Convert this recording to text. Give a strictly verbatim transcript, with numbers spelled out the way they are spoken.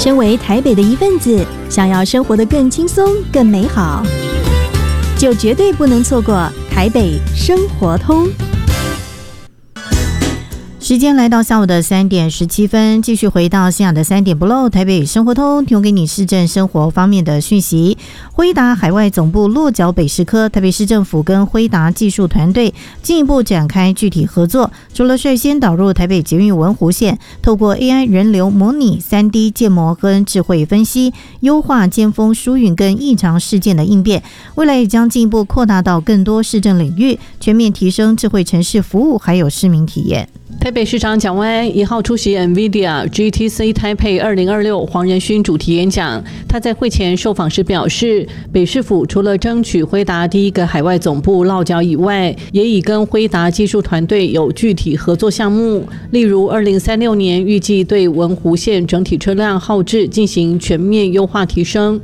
身为台北的一份子，想要生活得更轻松、更美好，就绝对不能错过台北生活通。 时间来到下午的三点十七分，继续回到西雅的三点不漏台北生活通，提供给你市政生活方面的讯息。辉达海外总部落脚北市科，台北市政府跟辉达技术团队进一步展开具体合作，除了率先导入台北捷运文湖线，透过 A I 人流模拟、三 D 建模跟智慧分析，优化尖峰疏运跟异常事件的应变，未来也将进一步扩大到更多市政领域，全面提升智慧城市服务还有市民体验。 台北市长蒋万安一号出席 NVIDIA G T C 台北二零二六黄仁勋主题演讲。他在会前受访时表示，北市府除了争取辉达第一个海外总部落脚以外，也已跟辉达技术团队有具体合作项目，例如二零三六年预计对文湖线整体车辆号志进行全面优化提升，